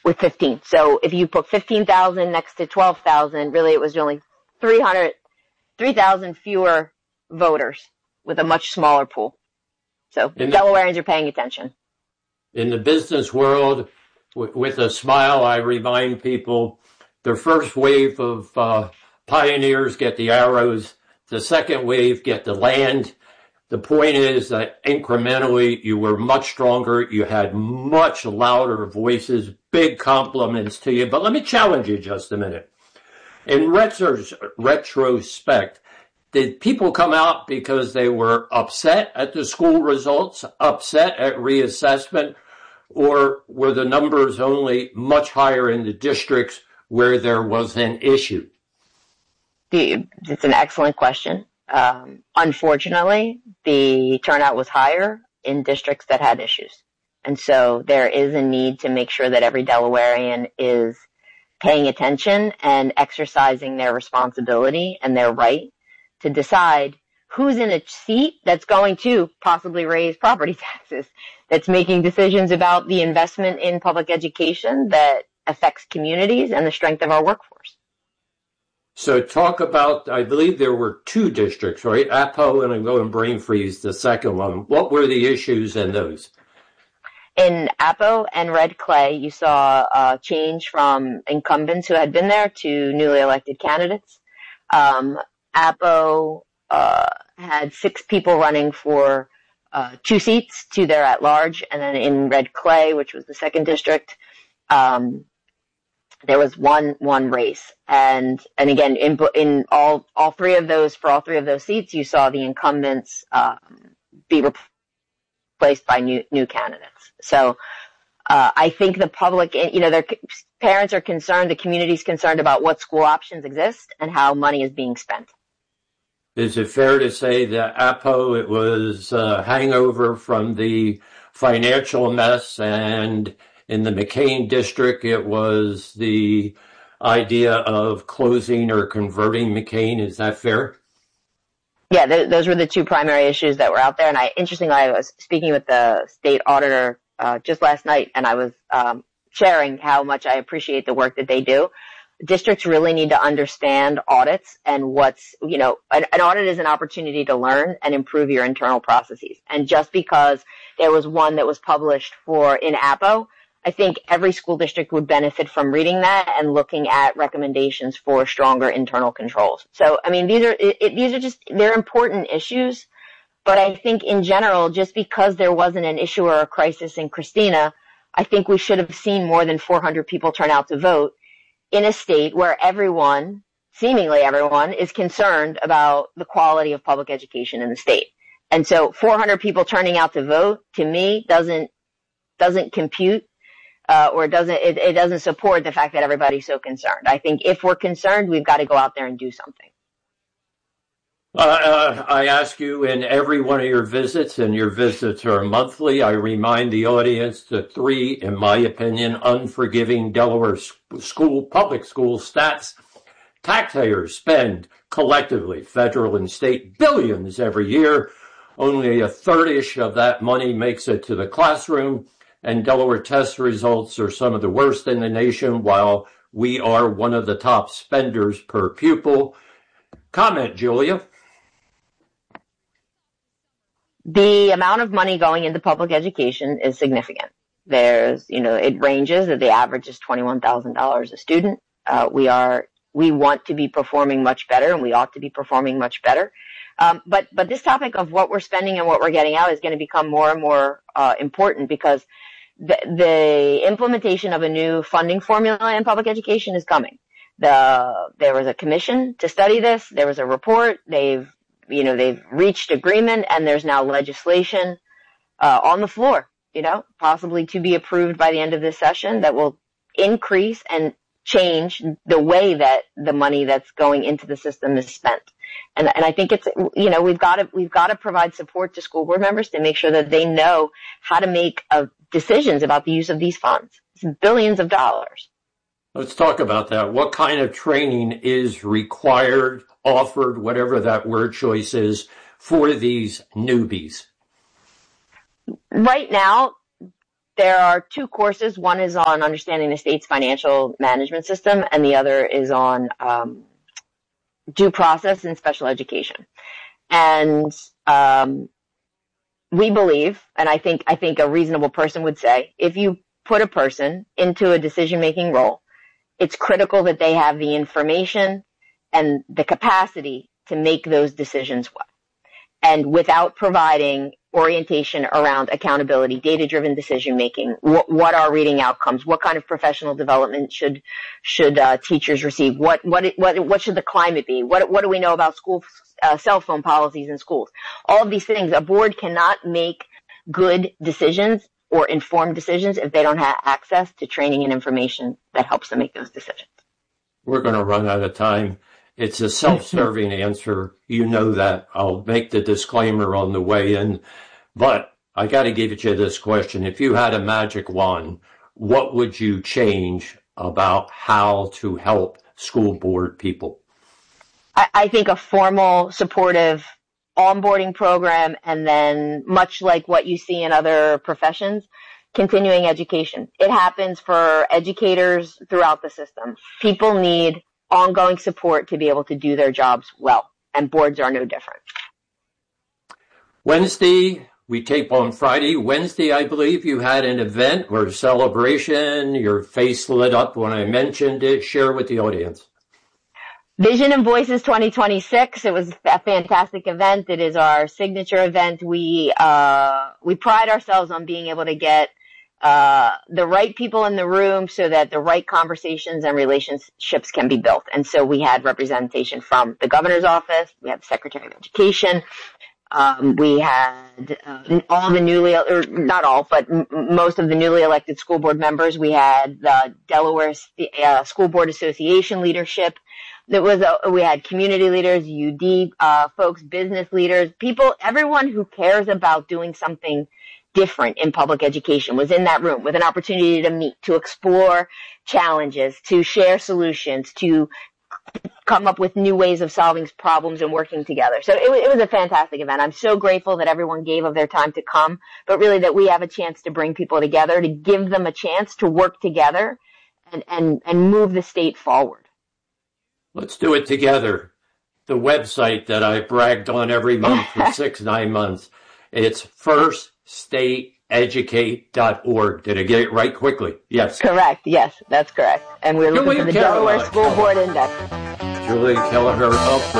with 15. So if you put 15,000 next to 12,000, really it was only 3,000 fewer voters with a much smaller pool. So Delawareans are paying attention. In the business world, with a smile, I remind people the first wave of pioneers get the arrows, the second wave get the land. The point is that incrementally you were much stronger, you had much louder voices, big compliments to you. But let me challenge you just a minute. In retrospect, did people come out because they were upset at the school results, upset at reassessment, or were the numbers only much higher in the districts where there was an issue? It's an excellent question. Unfortunately, the turnout was higher in districts that had issues. And so there is a need to make sure that every Delawarean is paying attention and exercising their responsibility and their right to decide who's in a seat that's going to possibly raise property taxes, that's making decisions about the investment in public education that affects communities and the strength of our workforce. So talk about, I believe there were two districts, right? Apo and I'm going brain freeze, the second one. What were the issues in those? In Apo and Red Clay, you saw a change from incumbents who had been there to newly elected candidates. Apo had 6 people running for 2 seats, 2 there at large, and then in Red Clay, which was the second district, there was one race. And again, in all 3 of those, for all 3 of those seats, you saw the incumbents be replaced by new candidates. So I think the public, their parents are concerned, the community's concerned about what school options exist and how money is being spent. Is it fair to say that Apo, it was a hangover from the financial mess, and in the McCain district, it was the idea of closing or converting McCain? Is that fair? Yeah, those were the 2 primary issues that were out there. And interestingly, I was speaking with the state auditor just last night, and I was sharing how much I appreciate the work that they do. Districts really need to understand audits and an audit is an opportunity to learn and improve your internal processes. And just because there was one that was published in Apo, I think every school district would benefit from reading that and looking at recommendations for stronger internal controls. So, I mean, these are they're important issues, but I think in general, just because there wasn't an issue or a crisis in Christina, I think we should have seen more than 400 people turn out to vote in a state where seemingly everyone, is concerned about the quality of public education in the state. And so 400 people turning out to vote, to me, doesn't compute, or it doesn't support the fact that everybody's so concerned. I think if we're concerned, we've got to go out there and do something. I ask you in every one of your visits, and your visits are monthly, I remind the audience the 3, in my opinion, unforgiving Delaware public school stats. Taxpayers spend collectively, federal and state, billions every year. Only a third-ish of that money makes it to the classroom, and Delaware test results are some of the worst in the nation, while we are one of the top spenders per pupil. Comment, Julia. The amount of money going into public education is significant. It ranges. The average is $21,000 a student. We want to be performing much better, and we ought to be performing much better. But this topic of what we're spending and what we're getting out is going to become more and more important, because the implementation of a new funding formula in public education is coming. There was a commission to study this. There was a report. They've reached agreement, and there's now legislation on the floor, possibly to be approved by the end of this session, that will increase and change the way that the money that's going into the system is spent. And I think it's, we've got to provide support to school board members to make sure that they know how to make decisions about the use of these funds. It's billions of dollars. Let's talk about that. What kind of training is required, offered, whatever that word choice is, for these newbies? Right now, There are two courses. One is on understanding the state's financial management system, and the other is on due process and special education. And we believe, and I think a reasonable person would say, if you put a person into a decision-making role, it's critical that they have the information and the capacity to make those decisions well. And without providing orientation around accountability, data-driven decision-making, what are reading outcomes, what kind of professional development should teachers receive, what should the climate be, what do we know about school cell phone policies in schools? All of these things, a board cannot make good decisions or informed decisions if they don't have access to training and information that helps them make those decisions. We're going to run out of time. It's a self-serving answer. You know that. I'll make the disclaimer on the way in. But I got to give you this question. If you had a magic wand, what would you change about how to help school board people? I think a formal, supportive onboarding program, and then much like what you see in other professions, continuing education. It happens for educators throughout the system. People need ongoing support to be able to do their jobs well, and boards are no different. Wednesday, we tape on Friday. Wednesday, I believe you had an event or a celebration. Your face lit up when I mentioned it. Share with the audience. Vision and Voices 2026. It was a fantastic event. It is our signature event. We pride ourselves on being able to get the right people in the room so that the right conversations and relationships can be built. And so we had representation from the governor's office. We had the Secretary of Education. We had all the newly, or not all, but most of the newly elected school board members. We had the Delaware School Board Association leadership. We had community leaders, UD folks, business leaders, people, everyone who cares about doing something different in public education was in that room with an opportunity to meet, to explore challenges, to share solutions, to come up with new ways of solving problems and working together. So it was a fantastic event. I'm so grateful that everyone gave of their time to come, but really that we have a chance to bring people together, to give them a chance to work together and move the state forward. Let's do it together. The website that I bragged on every month for 9 months. It's firststateeducate.org. Did I get it right quickly? Yes. Correct. Yes, that's correct. And we're looking for the Delaware School Board Index. Julie Kelleher up.